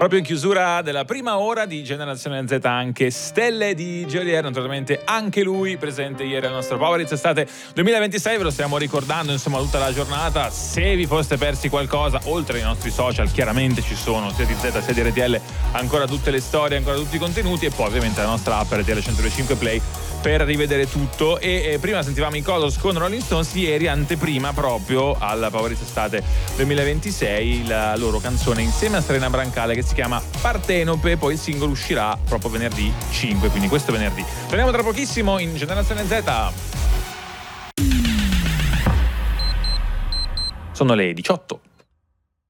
Proprio in chiusura della prima ora di Generazione Z anche Stelle di Geolier, naturalmente anche lui presente ieri al nostro Power Hits Estate 2026, ve lo stiamo ricordando insomma tutta la giornata. Se vi foste persi qualcosa, oltre ai nostri social chiaramente ci sono sia di Z sia di RTL ancora tutte le storie, ancora tutti i contenuti, e poi ovviamente la nostra app RTL 102.5 Play per rivedere tutto. E prima sentivamo i Colors con Rolling Stones, ieri anteprima proprio al Power Hits Estate 2026 la loro canzone insieme a Serena Brancale che si chiama Partenope, poi il singolo uscirà proprio venerdì 5, quindi questo venerdì. Torniamo tra pochissimo in Generazione Z. Sono le 18.